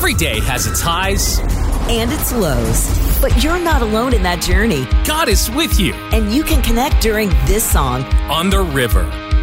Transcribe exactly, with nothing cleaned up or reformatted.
Every day has its highs and its lows. But you're not alone in that journey. God is with you. And you can connect during this song on the river.